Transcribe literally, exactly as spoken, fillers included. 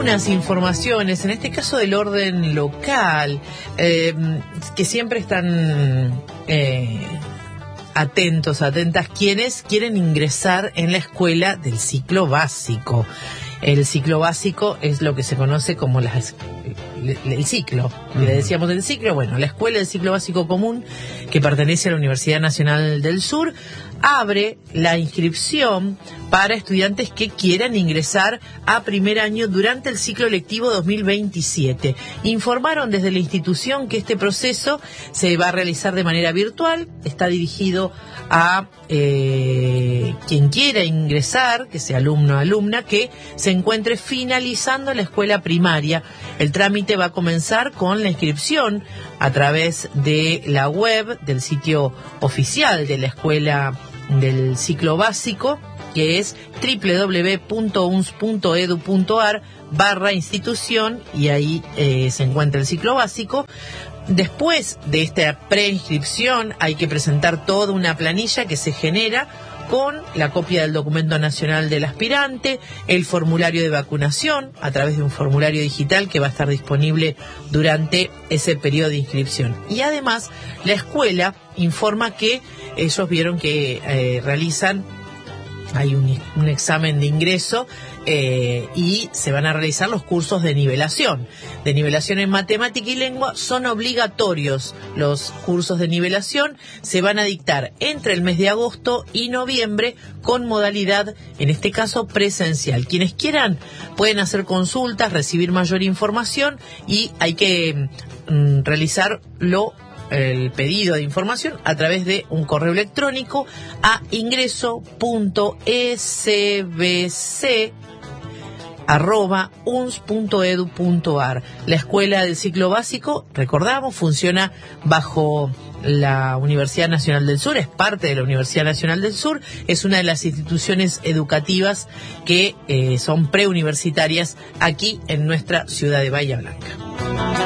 algunas informaciones, en este caso del orden local, eh, que siempre están eh, atentos, atentas, quienes quieren ingresar en la escuela del ciclo básico. El ciclo básico es lo que se conoce como las, el ciclo. Uh-huh. Le decíamos el ciclo, bueno, la escuela del ciclo básico común, que pertenece a la Universidad Nacional del Sur, abre la inscripción para estudiantes que quieran ingresar a primer año durante el ciclo lectivo dos mil veintisiete. Informaron desde la institución que este proceso se va a realizar de manera virtual, está dirigido a eh, quien quiera ingresar, que sea alumno o alumna, que se encuentre finalizando la escuela primaria. El trámite va a comenzar con la inscripción a través de la web del sitio oficial de la escuela del ciclo básico, que es doble u doble u doble u punto u n s punto e d u punto a r barra institución, y ahí eh, se encuentra el ciclo básico. Después de esta preinscripción hay que presentar toda una planilla que se genera con la copia del documento nacional del aspirante, el formulario de vacunación a través de un formulario digital que va a estar disponible durante ese periodo de inscripción. Y además la escuela informa que ellos vieron que eh, realizan, hay un, un examen de ingreso eh, y se van a realizar los cursos de nivelación. De nivelación en matemática y lengua son obligatorios. Los cursos de nivelación se van a dictar entre el mes de agosto y noviembre con modalidad, en este caso, presencial. Quienes quieran pueden hacer consultas, recibir mayor información y hay que mm, realizarlo el pedido de información a través de un correo electrónico a ingreso punto s b c arroba u n s punto e d u punto a r. La escuela del ciclo básico, recordamos, funciona bajo la Universidad Nacional del Sur, es parte de la Universidad Nacional del Sur, es una de las instituciones educativas que eh, son preuniversitarias aquí en nuestra ciudad de Bahía Blanca.